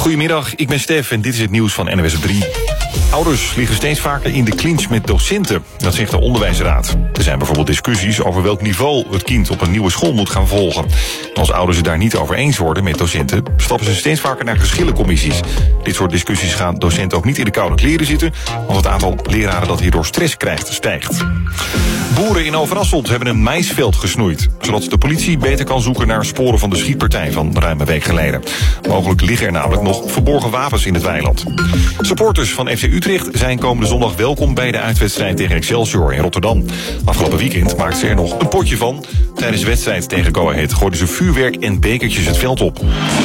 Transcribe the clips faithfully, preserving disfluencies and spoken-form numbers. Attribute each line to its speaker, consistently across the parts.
Speaker 1: Goedemiddag, ik ben Stef en dit is het nieuws van N O S op drie. Ouders liggen steeds vaker in de clinch met docenten. Dat zegt de onderwijsraad. Er zijn bijvoorbeeld discussies over welk niveau het kind op een nieuwe school moet gaan volgen. En als ouders het daar niet over eens worden met docenten, stappen ze steeds vaker naar geschillencommissies. Dit soort discussies gaan docenten ook niet in de koude kleren zitten, want het aantal leraren dat hierdoor stress krijgt stijgt. Boeren in Overasselt hebben een maïsveld gesnoeid, zodat de politie beter kan zoeken naar sporen van de schietpartij van ruim een week geleden. Mogelijk liggen er namelijk nog verborgen wapens in het weiland. Supporters van F C Utrecht zijn komende zondag welkom bij de uitwedstrijd tegen Excelsior in Rotterdam. Afgelopen weekend maakten ze er nog een potje van. Tijdens de wedstrijd tegen Go Ahead gooiden ze vuurwerk en bekertjes het veld op.
Speaker 2: En,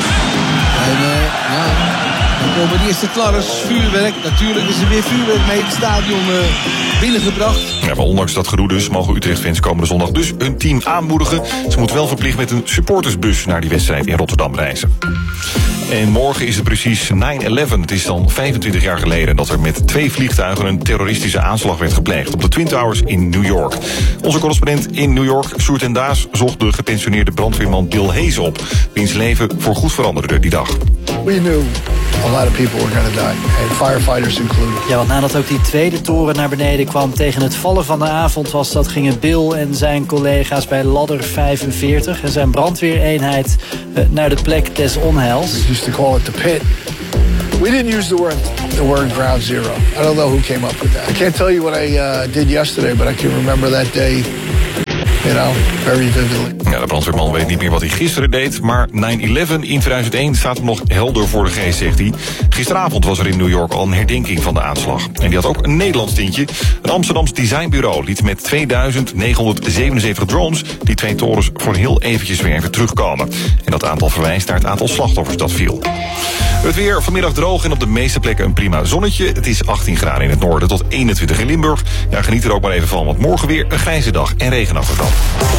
Speaker 2: uh, ja, dan komen de eerste klarres, vuurwerk. Natuurlijk is er weer vuurwerk mee het stadion uh, binnengebracht.
Speaker 1: Ja, maar ondanks dat gedoe dus mogen Utrecht-fans komende zondag dus hun team aanmoedigen. Ze moeten wel verplicht met een supportersbus naar die wedstrijd in Rotterdam reizen. En morgen is het precies nine eleven. Het is dan vijfentwintig jaar geleden dat er met twee vliegtuigen een terroristische aanslag werd gepleegd op de Twin Towers in New York. Onze correspondent in New York, Sjoerd en Daas, zocht de gepensioneerde brandweerman Bill Hayes op, wiens leven voorgoed veranderde die dag.
Speaker 3: We knew a lot of people were going to die, and firefighters included.
Speaker 4: Ja, want nadat ook die tweede toren naar beneden kwam tegen het vallen van de avond was dat, gingen Bill en zijn collega's bij ladder vijfenveertig en zijn brandweereenheid uh, naar de plek des onheils.
Speaker 3: We used to call it the pit. We didn't use the word the word ground zero. I don't know who came up with that. I can't tell you what I uh, did yesterday, but I can remember that day, you know, very vividly.
Speaker 1: Ja, de brandweerman weet niet meer wat hij gisteren deed, maar nine eleven in tweeduizend één staat hem nog helder voor de geest, zegt hij. Gisteravond was er in New York al een herdenking van de aanslag. En die had ook een Nederlands tintje. Een Amsterdams designbureau liet met tweeduizend negenhonderdzevenenzeventig drones die twee torens voor heel eventjes weer even terugkomen. En dat aantal verwijst naar het aantal slachtoffers dat viel. Het weer vanmiddag droog en op de meeste plekken een prima zonnetje. Het is achttien graden in het noorden tot eenentwintig in Limburg. Ja, geniet er ook maar even van, want morgen weer een grijze dag en regenachtig dan.